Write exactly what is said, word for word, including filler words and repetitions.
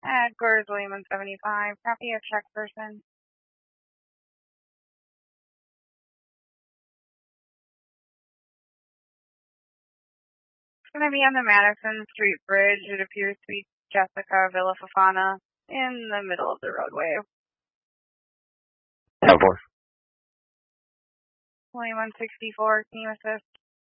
Headquarters William one seventy-five. Copy a check person. It's going to be on the Madison Street Bridge. It appears to be Jessica Villafafana in the middle of the roadway. ten four. William one sixty-four, can you assist?